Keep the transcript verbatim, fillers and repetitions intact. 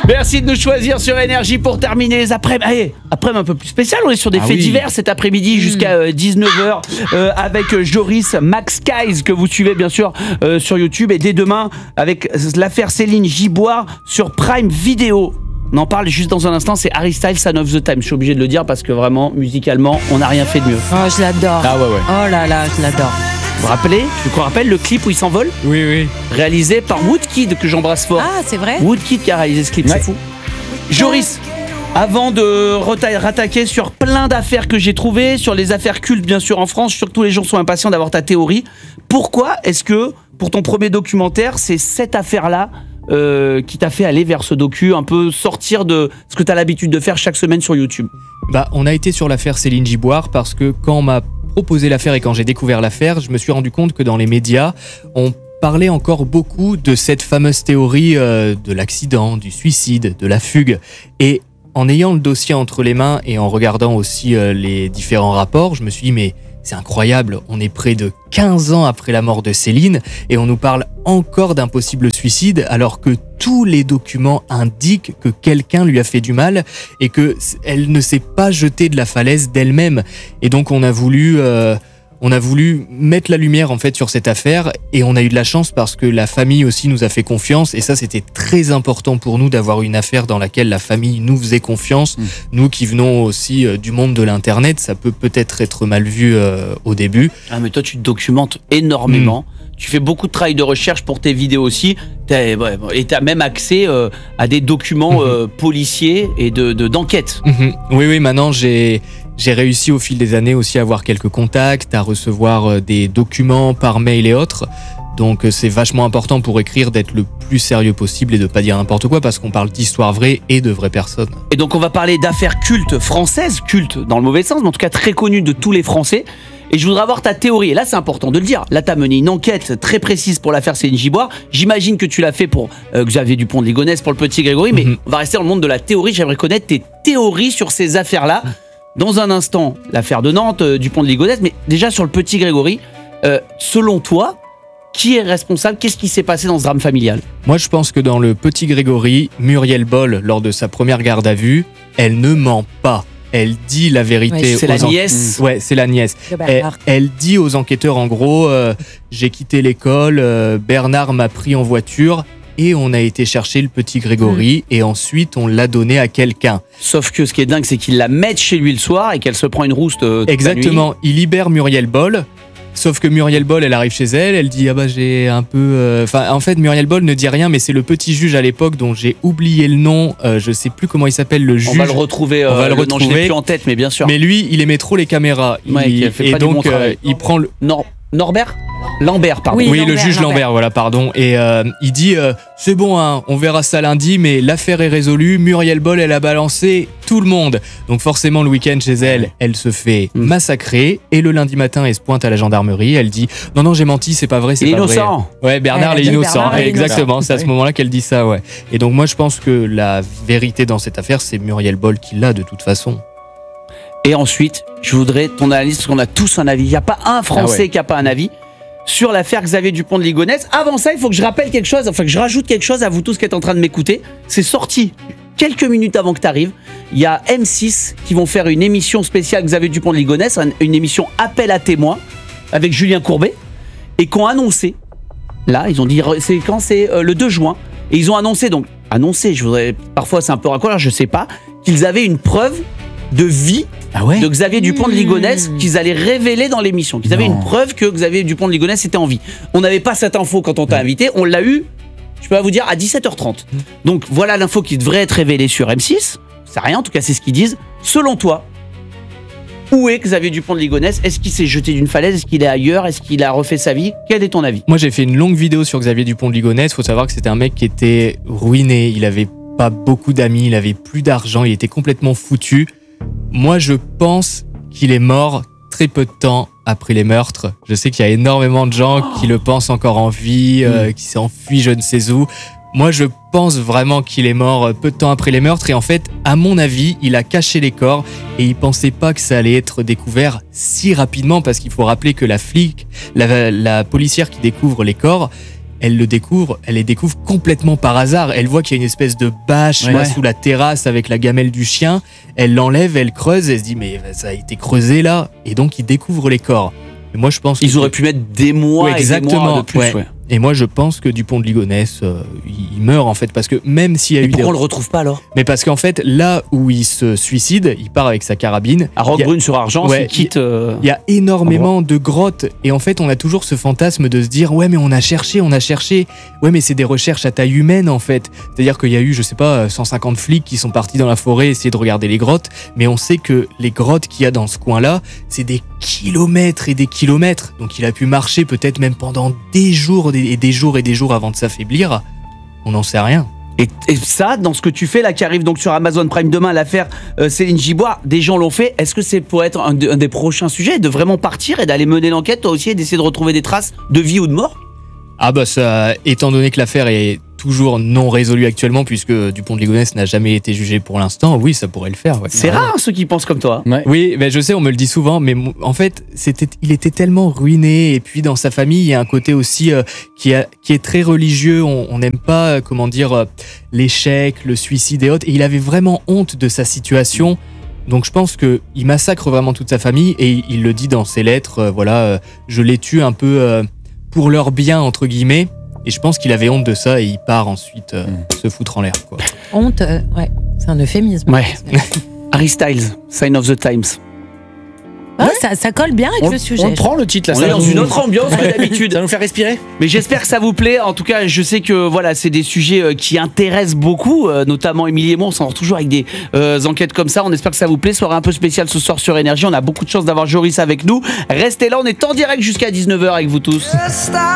Merci de nous choisir sur Énergie pour terminer les après. Allez, après un peu plus spécial, on est sur des ah faits oui. divers cet après-midi jusqu'à euh, dix-neuf heures euh, avec euh, Joris Max Guys que vous suivez bien sûr euh, sur YouTube et dès demain avec l'affaire Céline Giboire sur Prime Video. On en parle juste dans un instant, c'est Harry Styles, Son of the Time. Je suis obligé de le dire parce que vraiment, musicalement, on n'a rien fait de mieux. Oh, je l'adore. Ah ouais, ouais. Oh là là, je l'adore. Vous vous rappelez, je vous rappelle le clip où il s'envole, Oui, oui. réalisé par Woodkid, que j'embrasse fort. Ah, c'est vrai. Woodkid qui a réalisé ce clip, Ouais. c'est fou. Joris, avant de reta- rattaquer sur plein d'affaires que j'ai trouvées, sur les affaires cultes bien sûr en France, je suis sûr que tous les gens sont impatients d'avoir ta théorie. Pourquoi est-ce que, pour ton premier documentaire, c'est cette affaire-là euh, qui t'a fait aller vers ce docu, un peu sortir de ce que tu as l'habitude de faire chaque semaine sur YouTube? Bah, on a été sur l'affaire Céline Giboire parce que quand on m'a proposé l'affaire et quand j'ai découvert l'affaire, je me suis rendu compte que dans les médias, on parlait encore beaucoup de cette fameuse théorie euh, de l'accident, du suicide, de la fugue. Et en ayant le dossier entre les mains et en regardant aussi euh, les différents rapports, je me suis dit mais c'est incroyable, on est près de quinze ans après la mort de Céline et on nous parle encore d'un possible suicide alors que tous les documents indiquent que quelqu'un lui a fait du mal et qu'elle ne s'est pas jetée de la falaise d'elle-même. Et donc on a voulu... Euh, On a voulu mettre la lumière en fait sur cette affaire et on a eu de la chance parce que la famille aussi nous a fait confiance et ça c'était très important pour nous d'avoir une affaire dans laquelle la famille nous faisait confiance. Mmh. Nous qui venons aussi euh, du monde de l'internet, ça peut peut-être être mal vu euh, au début. Ah mais toi tu te documentes énormément. Mmh. Tu fais beaucoup de travail de recherche pour tes vidéos aussi. T'as, ouais, et tu as même accès euh, à des documents mmh. euh, policiers et de, de, d'enquête. Mmh. Oui, oui, maintenant j'ai, j'ai réussi au fil des années aussi à avoir quelques contacts, à recevoir des documents par mail et autres. Donc c'est vachement important pour écrire d'être le plus sérieux possible et de pas dire n'importe quoi parce qu'on parle d'histoires vraies et de vraies personnes. Et donc on va parler d'affaires cultes françaises, cultes dans le mauvais sens, mais en tout cas très connues de tous les Français. Et je voudrais avoir ta théorie, et là c'est important de le dire, là tu as mené une enquête très précise pour l'affaire Céline Giboire, j'imagine que tu l'as fait pour euh, Xavier Dupont de Ligonnès, pour le petit Grégory, mais mm-hmm. on va rester dans le monde de la théorie, j'aimerais connaître tes théories sur ces affaires-là. Dans un instant, l'affaire de Nantes, euh, Dupont de Ligonnès, mais déjà sur le petit Grégory, euh, selon toi, qui est responsable? Qu'est-ce qui s'est passé dans ce drame familial? Moi je pense que dans le petit Grégory, Muriel Boll, lors de sa première garde à vue, elle ne ment pas. Elle dit la vérité. Ouais, c'est la en... nièce. Ouais, c'est la nièce. Elle, elle dit aux enquêteurs en gros, euh, j'ai quitté l'école, euh, Bernard m'a pris en voiture et on a été chercher le petit Grégory mmh. et ensuite on l'a donné à quelqu'un. Sauf que ce qui est dingue, c'est qu'il la met chez lui le soir et qu'elle se prend une rouste. Euh, Exactement. Il libère Muriel Boll. Sauf que Muriel Boll, elle arrive chez elle, elle dit ah bah j'ai un peu. Enfin, euh... en fait, Muriel Boll ne dit rien, mais c'est le petit juge à l'époque dont j'ai oublié le nom. Euh, je sais plus comment il s'appelle le juge. On va le retrouver. Euh, On va le, le retrouver. Nom, je l'ai plus en tête, mais bien sûr. Mais lui, il aimait trop les caméras. Ouais, il, il fait et pas donc du bon euh, il prend le. Nor- Norbert. Lambert, pardon. Oui, oui Lambert, le juge Lambert. Lambert, voilà, pardon. Et euh, il dit euh, c'est bon, hein, on verra ça lundi, mais l'affaire est résolue. Muriel Boll, elle a balancé tout le monde. Donc forcément, le week-end chez elle, elle se fait mmh. massacrer. Et le lundi matin, elle se pointe à la gendarmerie. Elle dit non, non, j'ai menti, c'est pas vrai, c'est il pas innocent. vrai. Ouais, Bernard ouais, est innocent. Bernard est Exactement. innocent. C'est à ce moment-là qu'elle dit ça, ouais. Et donc moi, je pense que la vérité dans cette affaire, c'est Muriel Boll qui l'a de toute façon. Et ensuite, je voudrais ton analyse parce qu'on a tous un avis. Il n'y a pas un Français ah ouais. qui n'a pas un avis sur l'affaire Xavier Dupont de Ligonnès. Avant ça, il faut que je rappelle quelque chose, enfin que je rajoute quelque chose à vous tous qui êtes en train de m'écouter. C'est sorti quelques minutes avant que tu arrives. Il y a M six qui vont faire une émission spéciale Xavier Dupont de Ligonnès, une émission appel à témoins avec Julien Courbet, et qui ont annoncé, là, ils ont dit, c'est quand c'est euh, le deux juin, et ils ont annoncé, donc, annoncé, je voudrais, parfois c'est un peu raccord, je sais pas, qu'ils avaient une preuve de vie ah ouais de Xavier Dupont de Ligonnès mmh. qu'ils allaient révéler dans l'émission, qu'ils avaient non. une preuve que Xavier Dupont de Ligonnès était en vie. On n'avait pas cette info quand on t'a invité, on l'a eu, je peux vous dire, à dix-sept heures trente. Mmh. Donc voilà l'info qui devrait être révélée sur M six, c'est rien, en tout cas c'est ce qu'ils disent. Selon toi, où est Xavier Dupont de Ligonnès? Est-ce qu'il s'est jeté d'une falaise? Est-ce qu'il est ailleurs? Est-ce qu'il a refait sa vie? Quel est ton avis? Moi j'ai fait une longue vidéo sur Xavier Dupont de Ligonnès, il faut savoir que c'était un mec qui était ruiné, il avait pas beaucoup d'amis, il avait plus d'argent, il était complètement foutu. Moi, je pense qu'il est mort très peu de temps après les meurtres. Je sais qu'il y a énormément de gens oh. qui le pensent encore en vie, mmh. euh, qui s'est enfui je ne sais où. Moi, je pense vraiment qu'il est mort peu de temps après les meurtres. Et en fait, à mon avis, il a caché les corps et il pensait pas que ça allait être découvert si rapidement parce qu'il faut rappeler que la flic, la, la policière qui découvre les corps, elle le découvre, elle les découvre complètement par hasard. Elle voit qu'il y a une espèce de bâche Ouais. là sous la terrasse avec la gamelle du chien. Elle l'enlève, elle creuse, elle se dit mais ça a été creusé là, et donc ils découvrent les corps. Et moi je pense Ils que auraient pu mettre des mois Ouais, et des mois exactement, de plus. ouais. ouais. Et moi je pense que Dupont de Ligonnès, euh, il meurt en fait parce que même s'il y a Et eu des... pourquoi on le retrouve pas alors? Mais parce qu'en fait là où il se suicide, il part avec sa carabine. À il y a- Roquebrune sur Argence, Ouais, il quitte. euh, Il y a énormément de grottes et en fait on a toujours ce fantasme de se dire ouais mais on a cherché, on a cherché, ouais mais c'est des recherches à taille humaine en fait. C'est-à-dire qu'il y a eu je sais pas cent cinquante flics qui sont partis dans la forêt essayer de regarder les grottes, mais on sait que les grottes qu'il y a dans ce coin-là, c'est des kilomètres et des kilomètres. Donc il a pu marcher peut-être même pendant des jours et des jours et des jours avant de s'affaiblir. On n'en sait rien. Et, et ça, dans ce que tu fais là, qui arrive donc sur Amazon Prime demain, l'affaire euh, Céline Giboire, des gens l'ont fait. Est-ce que c'est pour être un, de- un des prochains sujets, de vraiment partir et d'aller mener l'enquête, toi aussi, et d'essayer de retrouver des traces de vie ou de mort? Ah bah ça, étant donné que l'affaire est toujours non résolue actuellement puisque Dupont de Ligonnès n'a jamais été jugé pour l'instant, oui ça pourrait le faire. Ouais. C'est rare hein, ceux qui pensent comme toi. Ouais. Oui, ben je sais, on me le dit souvent, mais mon- en fait, c'était, il était tellement ruiné, et puis dans sa famille, il y a un côté aussi euh, qui, a- qui est très religieux. On on n'aime pas, euh, comment dire, euh, l'échec, le suicide et autres. Et il avait vraiment honte de sa situation. Donc je pense que il massacre vraiment toute sa famille, et il, il le dit dans ses lettres. euh, voilà, euh, je les tue un peu euh, pour leur bien entre guillemets. Et je pense qu'il avait honte de ça, et il part ensuite euh, se foutre en l'air, quoi. Honte, euh, ouais, c'est un euphémisme. Ouais. Harry Styles, Sign of the Times. Ouais, ça, ça colle bien avec On, le sujet. on le prend le titre là. On ça est va dans nous- une autre ambiance que d'habitude. Ça va nous faire respirer. Mais j'espère que ça vous plaît. En tout cas, je sais que voilà, c'est des sujets euh, qui intéressent beaucoup, euh, notamment Émilie et moi. On s'en sort toujours avec des euh, enquêtes comme ça. On espère que ça vous plaît. Soirée un peu spéciale ce soir sur Énergie. On a beaucoup de chance d'avoir Joris avec nous. Restez là, on est en direct jusqu'à dix-neuf heures avec vous tous.